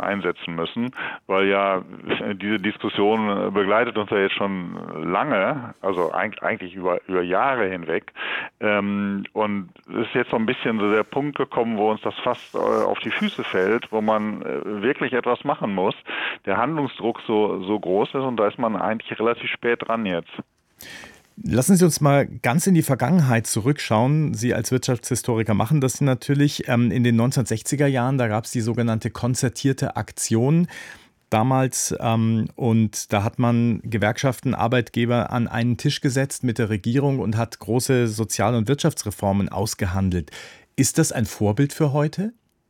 einsetzen müssen, weil ja diese Diskussion begleitet uns ja jetzt schon lange, also eigentlich über Jahre hinweg. Und es ist jetzt so ein bisschen so der Punkt gekommen, wo uns das fast auf die Füße fällt, wo man wirklich etwas machen muss. Der Handlungsdruck so groß ist und da ist man eigentlich relativ spät dran jetzt. Lassen Sie uns mal ganz in die Vergangenheit zurückschauen. Sie als Wirtschaftshistoriker machen das natürlich. In den 1960er Jahren, da gab es die sogenannte konzertierte Aktion damals. Und da hat man Gewerkschaften, Arbeitgeber an einen Tisch gesetzt mit der Regierung und hat große Sozial- und Wirtschaftsreformen ausgehandelt. Ist das ein Vorbild für heute?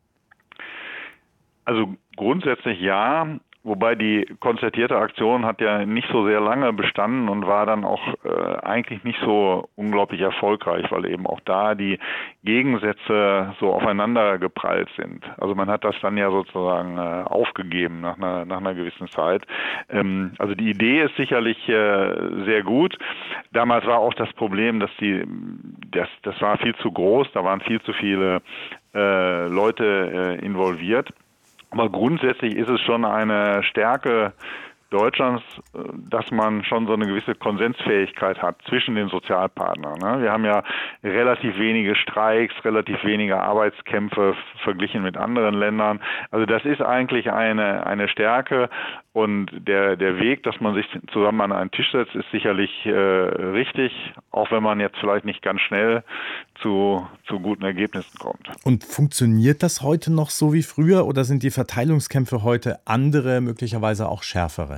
Also grundsätzlich ja. Wobei die konzertierte Aktion hat ja nicht so sehr lange bestanden und war dann auch eigentlich nicht so unglaublich erfolgreich, weil eben auch da die Gegensätze so aufeinander geprallt sind. Also man hat das dann ja sozusagen aufgegeben nach einer gewissen Zeit. Also die Idee ist sicherlich sehr gut. Damals war auch das Problem, dass das war viel zu groß, da waren viel zu viele Leute involviert. Aber grundsätzlich ist es schon eine Stärke Deutschlands, dass man schon so eine gewisse Konsensfähigkeit hat zwischen den Sozialpartnern. Wir haben ja relativ wenige Streiks, relativ wenige Arbeitskämpfe verglichen mit anderen Ländern. Also das ist eigentlich eine Stärke und der Weg, dass man sich zusammen an einen Tisch setzt, ist sicherlich richtig, auch wenn man jetzt vielleicht nicht ganz schnell zu guten Ergebnissen kommt. Und funktioniert das heute noch so wie früher oder sind die Verteilungskämpfe heute andere, möglicherweise auch schärfere?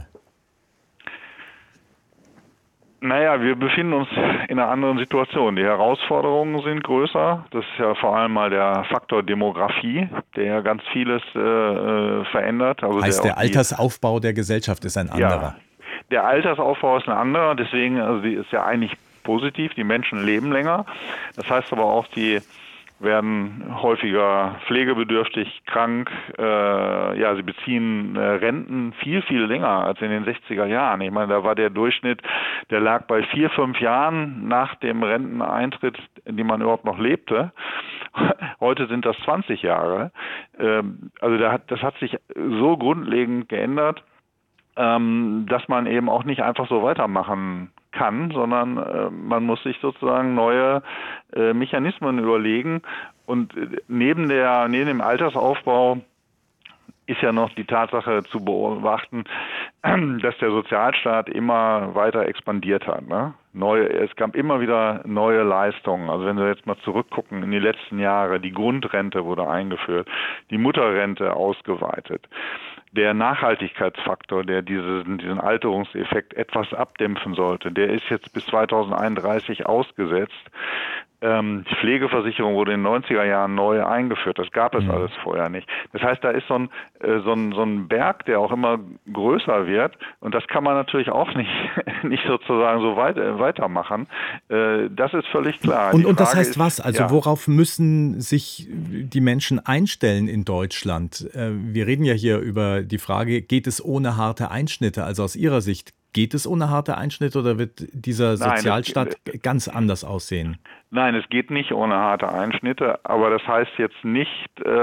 Naja, wir befinden uns in einer anderen Situation. Die Herausforderungen sind größer. Das ist ja vor allem mal der Faktor Demografie, der ja ganz vieles verändert. Also heißt, der Altersaufbau der Gesellschaft ist ein anderer. Ja, der Altersaufbau ist ein anderer. Deswegen, also die ist ja eigentlich positiv. Die Menschen leben länger. Das heißt aber auch, die werden häufiger pflegebedürftig, krank. Sie beziehen Renten viel, viel länger als in den 60er Jahren. Ich meine, da war der Durchschnitt, der lag bei 4-5 Jahren nach dem Renteneintritt, in dem man überhaupt noch lebte. Heute sind das 20 Jahre. Also das hat sich so grundlegend geändert, dass man eben auch nicht einfach so weitermachen kann, sondern man muss sich sozusagen neue Mechanismen überlegen. Und neben dem Altersaufbau ist ja noch die Tatsache zu beobachten, dass der Sozialstaat immer weiter expandiert hat. Ne? Es gab immer wieder neue Leistungen. Also wenn wir jetzt mal zurückgucken in die letzten Jahre, die Grundrente wurde eingeführt, die Mutterrente ausgeweitet. Der Nachhaltigkeitsfaktor, der diesen Alterungseffekt etwas abdämpfen sollte, der ist jetzt bis 2031 ausgesetzt. Die Pflegeversicherung wurde in den 90er Jahren neu eingeführt. Das gab es alles vorher nicht. Das heißt, da ist so ein Berg, der auch immer größer wird. Und das kann man natürlich auch nicht sozusagen so weitermachen. Das ist völlig klar. Und das heißt was? Also worauf müssen sich die Menschen einstellen in Deutschland? Wir reden ja hier über die Frage, geht es ohne harte Einschnitte? Also aus Ihrer Sicht, geht es ohne harte Einschnitte oder wird dieser Sozialstaat ganz anders aussehen? Nein, es geht nicht ohne harte Einschnitte, aber das heißt jetzt nicht,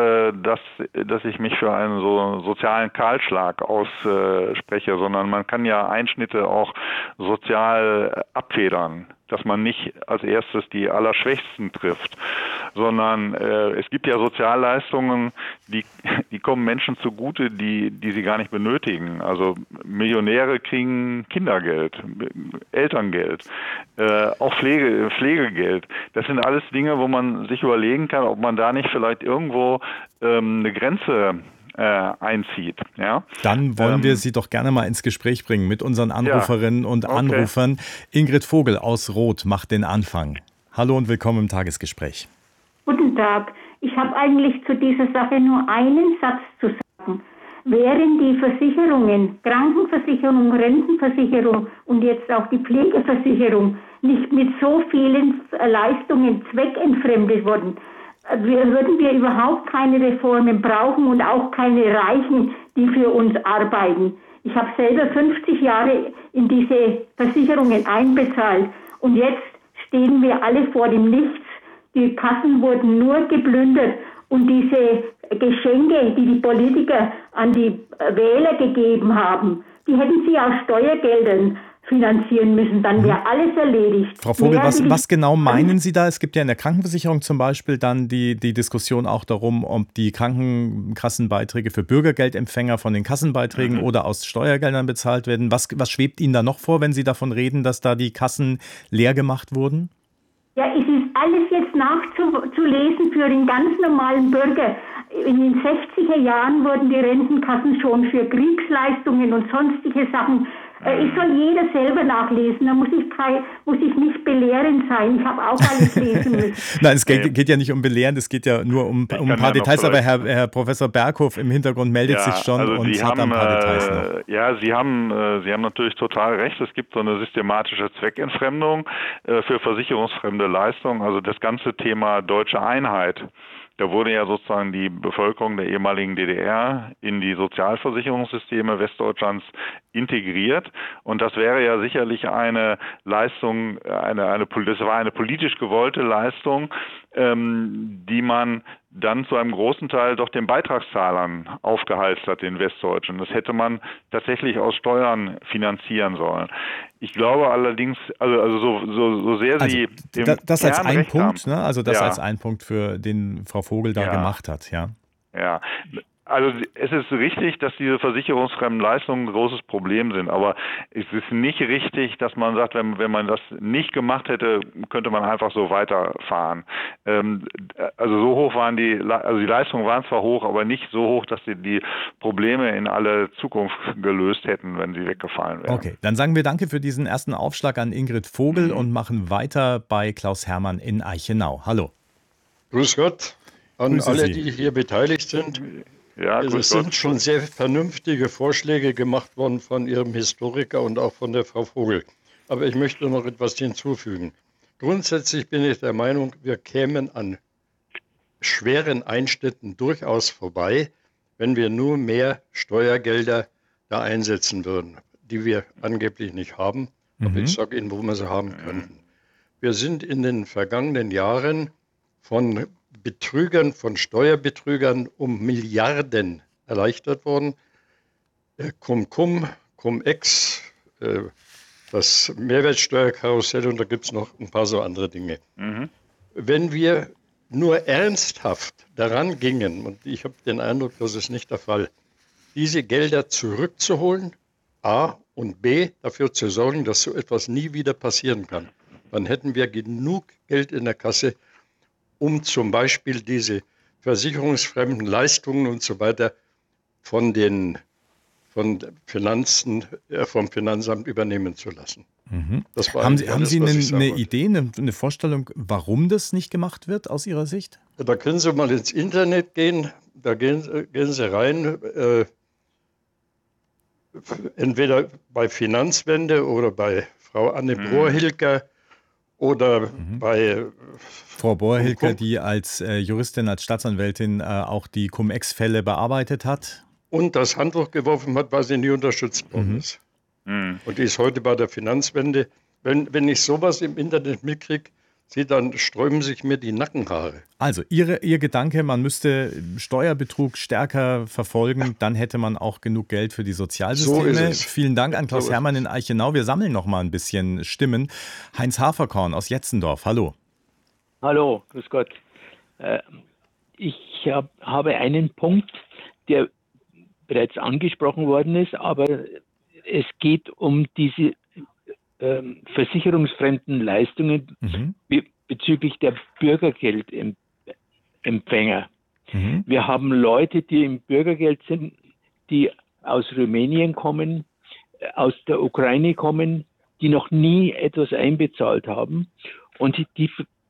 dass ich mich für einen so sozialen Kahlschlag ausspreche, sondern man kann ja Einschnitte auch sozial abfedern, dass man nicht als erstes die Allerschwächsten trifft, sondern es gibt ja Sozialleistungen, die kommen Menschen zugute, die sie gar nicht benötigen. Also Millionäre kriegen Kindergeld, Elterngeld, auch Pflegegeld. Das sind alles Dinge, wo man sich überlegen kann, ob man da nicht vielleicht irgendwo eine Grenze einzieht. Ja? Dann wollen wir Sie doch gerne mal ins Gespräch bringen mit unseren Anruferinnen und Anrufern. Ingrid Vogel aus Roth macht den Anfang. Hallo und willkommen im Tagesgespräch. Guten Tag. Ich habe eigentlich zu dieser Sache nur einen Satz zu sagen. Wären die Versicherungen, Krankenversicherung, Rentenversicherung und jetzt auch die Pflegeversicherung nicht mit so vielen Leistungen zweckentfremdet worden, würden wir überhaupt keine Reformen brauchen und auch keine Reichen, die für uns arbeiten. Ich habe selber 50 Jahre in diese Versicherungen einbezahlt und jetzt stehen wir alle vor dem Nichts. Die Kassen wurden nur geplündert Und diese Geschenke, die die Politiker an die Wähler gegeben haben, die hätten sie aus Steuergeldern finanzieren müssen, dann wäre alles erledigt. Frau Vogel, was genau meinen Sie da? Es gibt ja in der Krankenversicherung zum Beispiel dann die Diskussion auch darum, ob die Krankenkassenbeiträge für Bürgergeldempfänger von den Kassenbeiträgen oder aus Steuergeldern bezahlt werden. Was schwebt Ihnen da noch vor, wenn Sie davon reden, dass da die Kassen leer gemacht wurden? Ja, es ist alles jetzt nachzulesen für den ganz normalen Bürger. In den 60er Jahren wurden die Rentenkassen schon für Kriegsleistungen und sonstige Sachen. Ich soll jeder selber nachlesen, da muss ich nicht belehrend sein. Ich habe auch alles lesen müssen. Nein, es geht ja nicht um Belehren, es geht ja nur um ein paar Details. Aber Herr Professor Berghoff im Hintergrund meldet sich schon also und hat ein paar Details noch. Ja, Sie haben natürlich total recht. Es gibt so eine systematische Zweckentfremdung für versicherungsfremde Leistungen. Also das ganze Thema deutsche Einheit. Da wurde ja sozusagen die Bevölkerung der ehemaligen DDR in die Sozialversicherungssysteme Westdeutschlands integriert. Und das wäre ja sicherlich eine Leistung, das war eine politisch gewollte Leistung, die man dann zu einem großen Teil doch den Beitragszahlern aufgehalst hat, den Westdeutschen. Das hätte man tatsächlich aus Steuern finanzieren sollen. Ich glaube allerdings, so sehr Sie das als ein Punkt, ne? Also das als ein Punkt, für den Frau Vogel da gemacht hat, ja. Ja. Also es ist richtig, dass diese versicherungsfremden Leistungen ein großes Problem sind, aber es ist nicht richtig, dass man sagt, wenn man das nicht gemacht hätte, könnte man einfach so weiterfahren. Also so hoch waren die Leistungen waren zwar hoch, aber nicht so hoch, dass sie die Probleme in alle Zukunft gelöst hätten, wenn sie weggefallen wären. Okay, dann sagen wir danke für diesen ersten Aufschlag an Ingrid Vogel und machen weiter bei Klaus Hermann in Eichenau. Hallo. Grüß Gott an alle, die hier beteiligt sind. Ja, es sind schon sehr vernünftige Vorschläge gemacht worden von Ihrem Historiker und auch von der Frau Vogel. Aber ich möchte noch etwas hinzufügen. Grundsätzlich bin ich der Meinung, wir kämen an schweren Einschnitten durchaus vorbei, wenn wir nur mehr Steuergelder da einsetzen würden, die wir angeblich nicht haben. Aber ich sage Ihnen, wo wir sie haben könnten. Wir sind in den vergangenen Jahren von Betrügern, von Steuerbetrügern um Milliarden erleichtert worden. Cum-Ex, das Mehrwertsteuerkarussell und da gibt es noch ein paar so andere Dinge. Wenn wir nur ernsthaft daran gingen, und ich habe den Eindruck, das ist nicht der Fall, diese Gelder zurückzuholen, A, und B, dafür zu sorgen, dass so etwas nie wieder passieren kann, dann hätten wir genug Geld in der Kasse, um zum Beispiel diese versicherungsfremden Leistungen und so weiter vom Finanzamt übernehmen zu lassen. Haben Sie eine Idee, eine Vorstellung, warum das nicht gemacht wird aus Ihrer Sicht? Da können Sie mal ins Internet gehen, da gehen Sie rein, entweder bei Finanzwende oder bei Frau Anne Brohr-Hilger oder bei Frau Brohr-Hilger, die als Juristin, als Staatsanwältin auch die Cum-Ex-Fälle bearbeitet hat. Und das Handtuch geworfen hat, weil sie nie unterstützt worden ist. Und die ist heute bei der Finanzwende. Wenn ich sowas im Internet mitkriege, dann sträuben sich mir die Nackenhaare. Also Ihr Gedanke, man müsste Steuerbetrug stärker verfolgen, dann hätte man auch genug Geld für die Sozialsysteme. So Vielen Dank an Klaus Hermann in Eichenau. Wir sammeln noch mal ein bisschen Stimmen. Heinz Haferkorn aus Jetzendorf, hallo. Hallo, grüß Gott. Ich habe einen Punkt, der bereits angesprochen worden ist, aber es geht um diese versicherungsfremden Leistungen bezüglich der Bürgergeldempfänger. Wir haben Leute, die im Bürgergeld sind, die aus Rumänien kommen, aus der Ukraine kommen, die noch nie etwas einbezahlt haben und die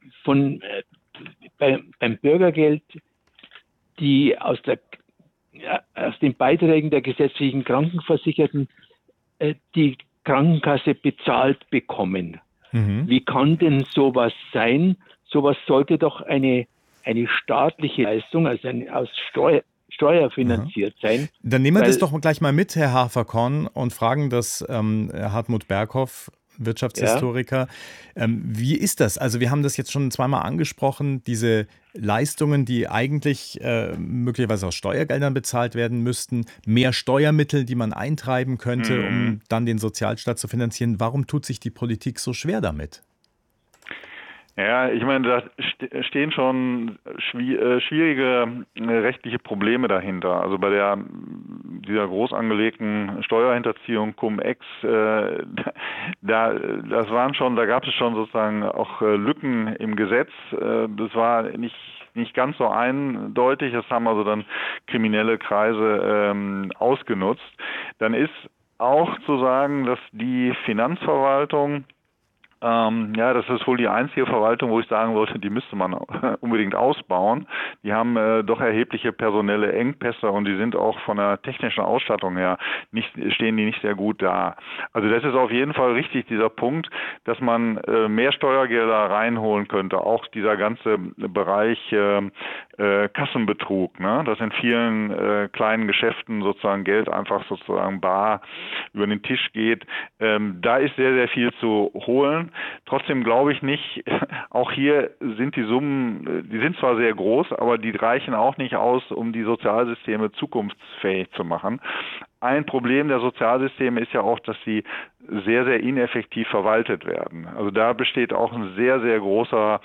beim Bürgergeld, die aus den Beiträgen der gesetzlichen Krankenversicherten die Krankenkasse bezahlt bekommen. Wie kann denn sowas sein? Sowas sollte doch eine staatliche Leistung, also aus Steuer finanziert sein. Dann nehmen wir das doch gleich mal mit, Herr Haferkorn, und fragen das Hartmut Berghoff. Wirtschaftshistoriker. Wie ist das? Also wir haben das jetzt schon zweimal angesprochen, diese Leistungen, die eigentlich möglicherweise aus Steuergeldern bezahlt werden müssten, mehr Steuermittel, die man eintreiben könnte, um dann den Sozialstaat zu finanzieren. Warum tut sich die Politik so schwer damit? Ja, ich meine, da stehen schon schwierige rechtliche Probleme dahinter. Also bei dieser groß angelegten Steuerhinterziehung Cum-Ex, da gab es schon sozusagen auch Lücken im Gesetz. Das war nicht ganz so eindeutig. Das haben also dann kriminelle Kreise ausgenutzt. Dann ist auch zu sagen, dass die Finanzverwaltung, das ist wohl die einzige Verwaltung, wo ich sagen wollte, die müsste man unbedingt ausbauen. Die haben doch erhebliche personelle Engpässe und die sind auch von der technischen Ausstattung her stehen die nicht sehr gut da. Also das ist auf jeden Fall richtig, dieser Punkt, dass man mehr Steuergelder reinholen könnte. Auch dieser ganze Bereich Kassenbetrug, ne? Dass in vielen kleinen Geschäften sozusagen Geld einfach sozusagen bar über den Tisch geht. Da ist sehr, sehr viel zu holen. Trotzdem glaube ich nicht, auch hier sind die Summen, die sind zwar sehr groß, aber die reichen auch nicht aus, um die Sozialsysteme zukunftsfähig zu machen. Ein Problem der Sozialsysteme ist ja auch, dass sie sehr, sehr ineffektiv verwaltet werden. Also da besteht auch ein sehr, sehr großer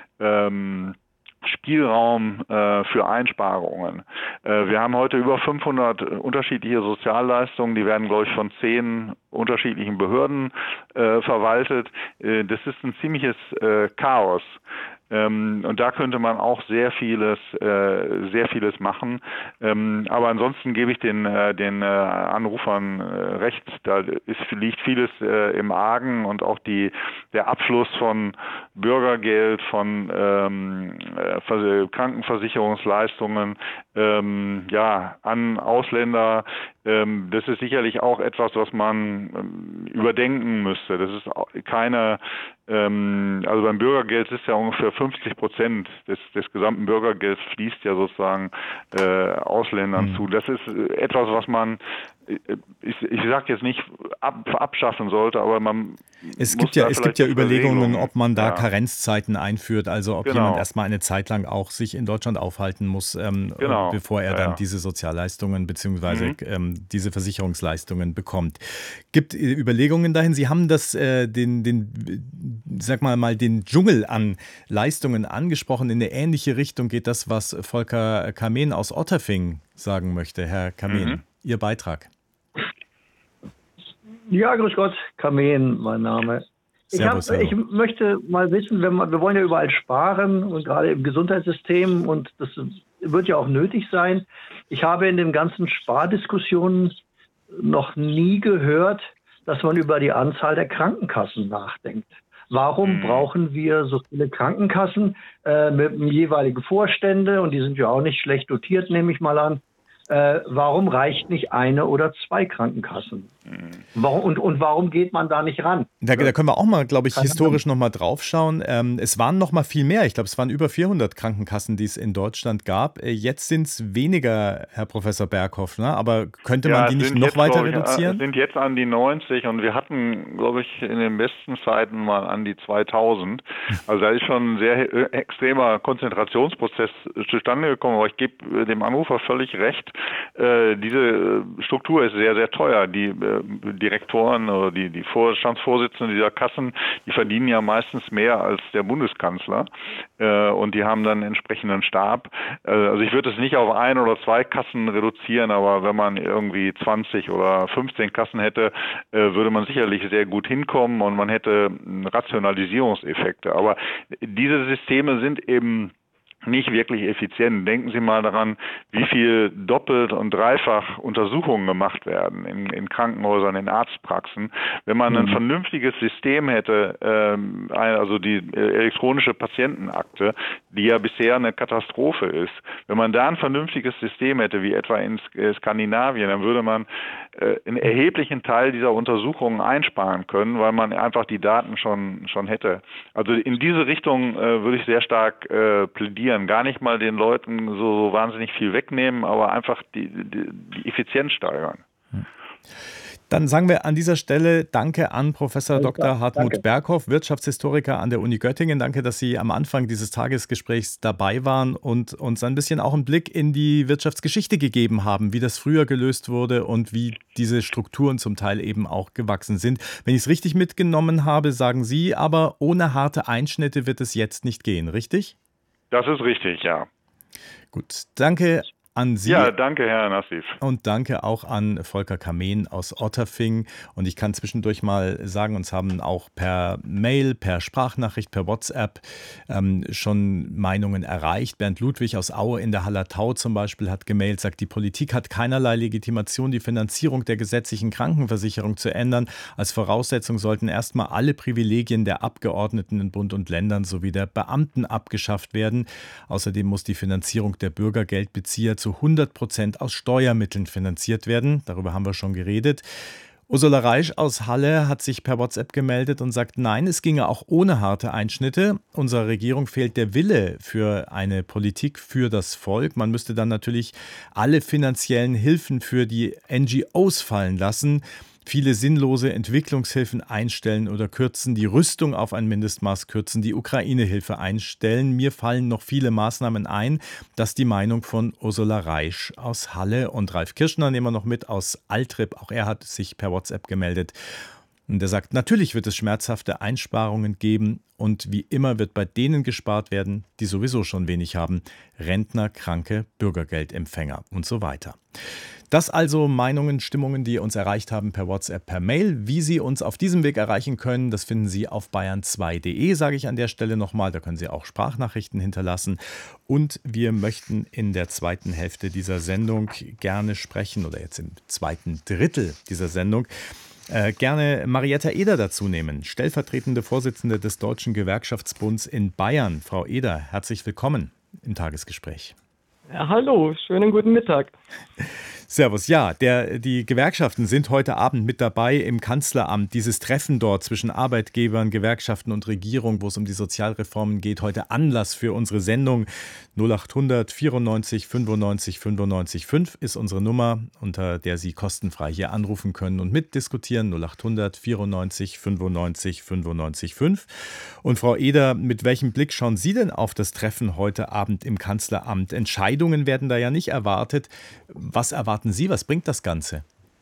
Spielraum für Einsparungen. Wir haben heute über 500 unterschiedliche Sozialleistungen, die werden, glaube ich, von 10 unterschiedlichen Behörden verwaltet. Das ist ein ziemliches Chaos. Und da könnte man auch sehr vieles machen. Aber ansonsten gebe ich den Anrufern recht. Da liegt vieles im Argen und auch der Abfluss von Bürgergeld, von Krankenversicherungsleistungen an Ausländer. Das ist sicherlich auch etwas, was man überdenken müsste. Das ist keine, also beim Bürgergeld ist ja ungefähr 50% des gesamten Bürgergelds fließt ja sozusagen Ausländern zu. Das ist etwas, was man, ich sage jetzt nicht abschaffen sollte, aber es gibt ja Überlegungen, ob man da Karenzzeiten einführt, also ob jemand erstmal eine Zeit lang auch sich in Deutschland aufhalten muss, bevor er dann diese Sozialleistungen bzw. diese Versicherungsleistungen bekommt. Gibt Überlegungen dahin? Sie haben den Dschungel an Leistungen angesprochen. In eine ähnliche Richtung geht das, was Volker Kamen aus Otterfing sagen möchte. Herr Kamen, Ihr Beitrag. Ja, grüß Gott, Kamen, mein Name. Servus, ich möchte mal wissen, wir wollen ja überall sparen und gerade im Gesundheitssystem und das wird ja auch nötig sein. Ich habe in den ganzen Spardiskussionen noch nie gehört, dass man über die Anzahl der Krankenkassen nachdenkt. Warum brauchen wir so viele Krankenkassen mit dem jeweiligen Vorstände und die sind ja auch nicht schlecht dotiert, nehme ich mal an. Warum reicht nicht eine oder zwei Krankenkassen? Warum geht man da nicht ran? Da können wir auch mal, glaube ich, historisch noch mal drauf schauen. Es waren noch mal viel mehr. Ich glaube, es waren über 400 Krankenkassen, die es in Deutschland gab. Jetzt sind es weniger, Herr Professor Berghoff, ne? Aber könnte man die nicht noch weiter reduzieren? Wir sind jetzt an die 90 und wir hatten, glaube ich, in den besten Zeiten mal an die 2000. Also da ist schon ein sehr extremer Konzentrationsprozess zustande gekommen. Aber ich gebe dem Anrufer völlig recht. Diese Struktur ist sehr, sehr teuer. Die Direktoren oder die Vorstandsvorsitzenden dieser Kassen, die verdienen ja meistens mehr als der Bundeskanzler und die haben dann einen entsprechenden Stab. Also ich würde es nicht auf 1 oder 2 Kassen reduzieren, aber wenn man irgendwie 20 oder 15 Kassen hätte, würde man sicherlich sehr gut hinkommen und man hätte Rationalisierungseffekte. Aber diese Systeme sind eben nicht wirklich effizient. Denken Sie mal daran, wie viel doppelt und dreifach Untersuchungen gemacht werden in Krankenhäusern, in Arztpraxen. Wenn man ein vernünftiges System hätte, also die elektronische Patientenakte, die ja bisher eine Katastrophe ist, wenn man da ein vernünftiges System hätte, wie etwa in Skandinavien, dann würde man einen erheblichen Teil dieser Untersuchungen einsparen können, weil man einfach die Daten schon hätte. Also in diese Richtung würde ich sehr stark plädieren. Gar nicht mal den Leuten so wahnsinnig viel wegnehmen, aber einfach die Effizienz steigern. Dann sagen wir an dieser Stelle Danke an Professor Dr. Hartmut Berghoff, Wirtschaftshistoriker an der Uni Göttingen. Danke, dass Sie am Anfang dieses Tagesgesprächs dabei waren und uns ein bisschen auch einen Blick in die Wirtschaftsgeschichte gegeben haben, wie das früher gelöst wurde und wie diese Strukturen zum Teil eben auch gewachsen sind. Wenn ich es richtig mitgenommen habe, sagen Sie, aber ohne harte Einschnitte wird es jetzt nicht gehen, richtig? Das ist richtig, ja. Gut, danke an Sie. Ja, danke, Herr Nassif. Und danke auch an Volker Kamen aus Otterfing. Und ich kann zwischendurch mal sagen, uns haben auch per Mail, per Sprachnachricht, per WhatsApp schon Meinungen erreicht. Bernd Ludwig aus Aue in der Hallertau zum Beispiel hat gemailt, sagt, die Politik hat keinerlei Legitimation, die Finanzierung der gesetzlichen Krankenversicherung zu ändern. Als Voraussetzung sollten erstmal alle Privilegien der Abgeordneten in Bund und Ländern sowie der Beamten abgeschafft werden. Außerdem muss die Finanzierung der Bürgergeldbezieher zu 100% aus Steuermitteln finanziert werden. Darüber haben wir schon geredet. Ursula Reisch aus Halle hat sich per WhatsApp gemeldet und sagt, nein, es ginge auch ohne harte Einschnitte. Unserer Regierung fehlt der Wille für eine Politik für das Volk. Man müsste dann natürlich alle finanziellen Hilfen für die NGOs fallen lassen, viele sinnlose Entwicklungshilfen einstellen oder kürzen, die Rüstung auf ein Mindestmaß kürzen, die Ukraine-Hilfe einstellen. Mir fallen noch viele Maßnahmen ein. Das ist die Meinung von Ursula Reisch aus Halle. Und Ralf Kirschner nehmen wir noch mit aus Altrip. Auch er hat sich per WhatsApp gemeldet. Und er sagt, natürlich wird es schmerzhafte Einsparungen geben und wie immer wird bei denen gespart werden, die sowieso schon wenig haben. Rentner, Kranke, Bürgergeldempfänger und so weiter. Das also Meinungen, Stimmungen, die uns erreicht haben per WhatsApp, per Mail. Wie Sie uns auf diesem Weg erreichen können, das finden Sie auf bayern2.de, sage ich an der Stelle nochmal. Da können Sie auch Sprachnachrichten hinterlassen. Und wir möchten in der zweiten Hälfte dieser Sendung gerne sprechen, oder jetzt im zweiten Drittel dieser Sendung, gerne Marietta Eder dazu nehmen, stellvertretende Vorsitzende des Deutschen Gewerkschaftsbunds in Bayern. Frau Eder, herzlich willkommen im Tagesgespräch. Ja, hallo, schönen guten Mittag. Servus. Ja, die Gewerkschaften sind heute Abend mit dabei im Kanzleramt. Dieses Treffen dort zwischen Arbeitgebern, Gewerkschaften und Regierung, wo es um die Sozialreformen geht, heute Anlass für unsere Sendung. 0800 94 95 95 5 ist unsere Nummer, unter der Sie kostenfrei hier anrufen können und mitdiskutieren. 0800 94 95 95 5. Und Frau Eder, mit welchem Blick schauen Sie denn auf das Treffen heute Abend im Kanzleramt? Entscheidungen werden da ja nicht erwartet. Was erwarten Sie? Was bringt das Ganze?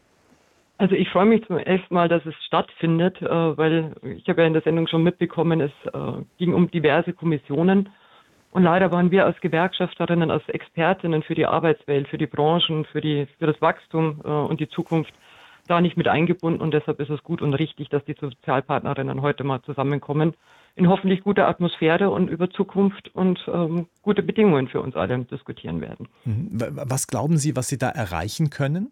Also ich freue mich zum ersten Mal, dass es stattfindet, weil ich habe ja in der Sendung schon mitbekommen, es ging um diverse Kommissionen und leider waren wir als Gewerkschafterinnen, als Expertinnen für die Arbeitswelt, für die Branchen, für das Wachstum und die Zukunft da nicht mit eingebunden und deshalb ist es gut und richtig, dass die Sozialpartnerinnen heute mal zusammenkommen in hoffentlich guter Atmosphäre und über Zukunft und gute Bedingungen für uns alle diskutieren werden. Was glauben Sie, was Sie da erreichen können?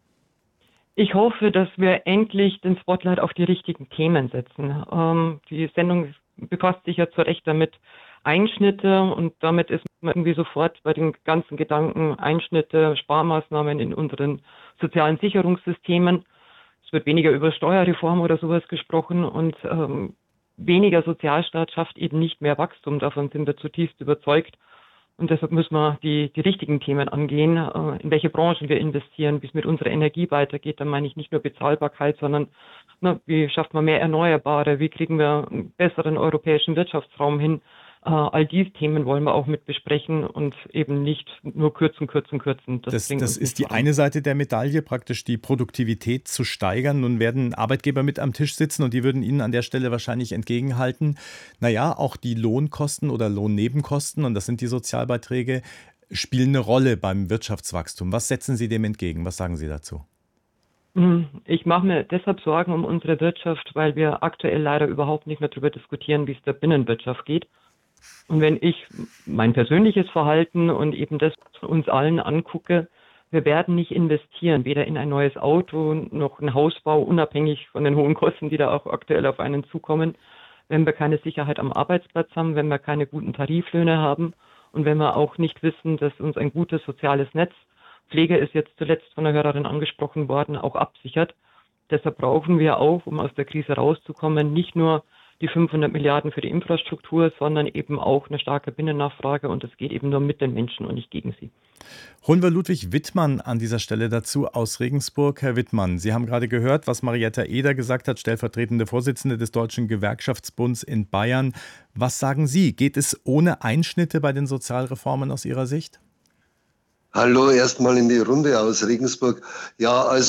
Ich hoffe, dass wir endlich den Spotlight auf die richtigen Themen setzen. Die Sendung befasst sich ja zu Recht damit Einschnitte und damit ist man irgendwie sofort bei den ganzen Gedanken Einschnitte, Sparmaßnahmen in unseren sozialen Sicherungssystemen. Es wird weniger über Steuerreform oder sowas gesprochen und weniger Sozialstaat schafft eben nicht mehr Wachstum. Davon sind wir zutiefst überzeugt. Und deshalb müssen wir die richtigen Themen angehen, in welche Branchen wir investieren, wie es mit unserer Energie weitergeht. Da meine ich nicht nur Bezahlbarkeit, sondern wie schafft man mehr Erneuerbare, wie kriegen wir einen besseren europäischen Wirtschaftsraum hin. All diese Themen wollen wir auch mit besprechen und eben nicht nur kürzen. Das ist die eine Seite der Medaille, praktisch die Produktivität zu steigern. Nun werden Arbeitgeber mit am Tisch sitzen und die würden Ihnen an der Stelle wahrscheinlich entgegenhalten, naja, auch die Lohnkosten oder Lohnnebenkosten, und das sind die Sozialbeiträge, spielen eine Rolle beim Wirtschaftswachstum. Was setzen Sie dem entgegen? Was sagen Sie dazu? Ich mache mir deshalb Sorgen um unsere Wirtschaft, weil wir aktuell leider überhaupt nicht mehr darüber diskutieren, wie es der Binnenwirtschaft geht. Und wenn ich mein persönliches Verhalten und eben das uns allen angucke, wir werden nicht investieren, weder in ein neues Auto noch in Hausbau, unabhängig von den hohen Kosten, die da auch aktuell auf einen zukommen, wenn wir keine Sicherheit am Arbeitsplatz haben, wenn wir keine guten Tariflöhne haben und wenn wir auch nicht wissen, dass uns ein gutes soziales Netz, Pflege ist jetzt zuletzt von der Hörerin angesprochen worden, auch absichert. Deshalb brauchen wir auch, um aus der Krise rauszukommen, nicht nur die 500 Milliarden für die Infrastruktur, sondern eben auch eine starke Binnennachfrage und es geht eben nur mit den Menschen und nicht gegen sie. Holen wir Ludwig Wittmann an dieser Stelle dazu aus Regensburg. Herr Wittmann, Sie haben gerade gehört, was Marietta Eder gesagt hat, stellvertretende Vorsitzende des Deutschen Gewerkschaftsbunds in Bayern. Was sagen Sie? Geht es ohne Einschnitte bei den Sozialreformen aus Ihrer Sicht? Hallo, erstmal in die Runde aus Regensburg. Ja, also